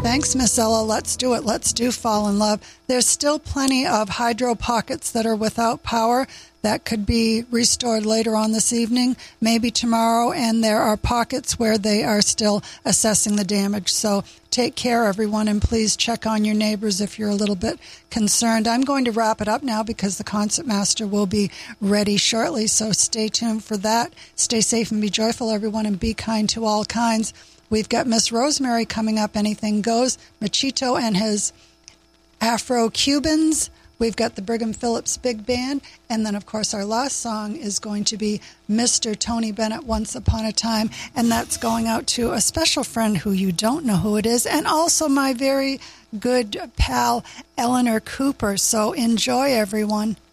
Thanks, Miss Ella. Let's do it. Let's do Fall in Love. There's still plenty of hydro pockets that are without power that could be restored later on this evening, maybe tomorrow, and there are pockets where they are still assessing the damage. So take care, everyone, and please check on your neighbors if you're a little bit concerned. I'm going to wrap it up now because the concertmaster will be ready shortly, so stay tuned for that. Stay safe and be joyful, everyone, and be kind to all kinds. We've got Miss Rosemary coming up, Anything Goes, Machito and his Afro-Cubans. We've got the Brigham Phillips Big Band, and then, of course, our last song is going to be Mr. Tony Bennett, Once Upon a Time, and that's going out to a special friend who you don't know who it is, and also my very good pal, Eleanor Cooper. So enjoy, everyone.